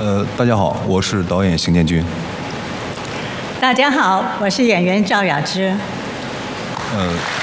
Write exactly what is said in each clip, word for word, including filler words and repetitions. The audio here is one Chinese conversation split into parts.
呃，大家好，我是导演邢建军。 大家好，我是演员赵雅芝。 呃，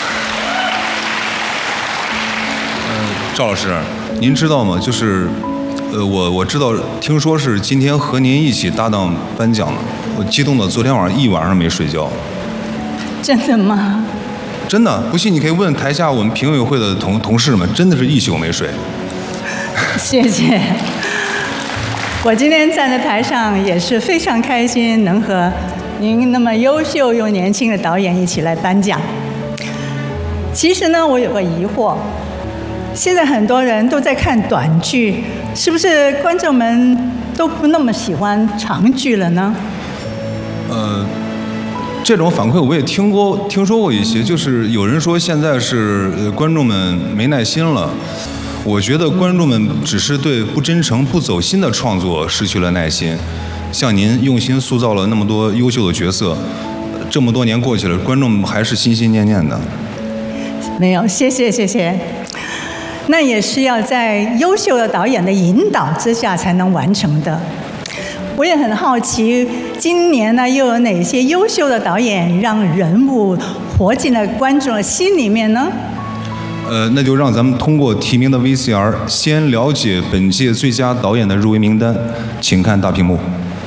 呃，赵老师，您知道吗？就是，呃，我我知道，听说是今天和您一起搭档颁奖的，我激动的昨天晚上一晚上没睡觉。 真的吗？ 真的，不信你可以问台下我们评委会的同同事们，真的是一宿没睡。 谢谢。我今天站在台上也是非常开心，能和您那么优秀又年轻的导演一起来颁奖。其实呢，我有个疑惑，现在很多人都在看短剧，是不是观众们都不那么喜欢长剧了呢？ 呃，这种反馈我也听过，听说过一些，就是有人说现在是呃观众们没耐心了。我觉得观众们只是对不真诚、不走心的创作失去了耐心。像您用心塑造了那么多优秀的角色，这么多年过去了，观众还是心心念念的。 没有，谢谢谢谢。那也是要在优秀的导演的引导之下才能完成的。我也很好奇，今年呢又有哪些优秀的导演让人物活进了观众的心里面呢？ 呃，那就让咱们通过提名的 V C R 先了解本届最佳导演的入围名单，请看大屏幕。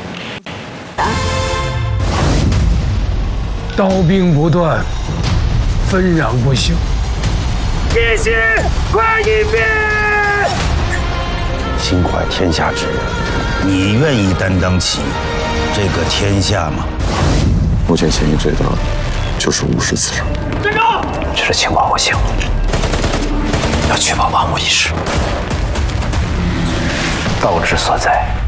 刀兵不断，纷攘不休。 谢谢，快一遍！ 心怀天下之人，你愿意担当起这个天下吗？ 目前嫌疑最大的就是无实此生。 站住！ 这是情报我行，要确保万无一失。道之所在，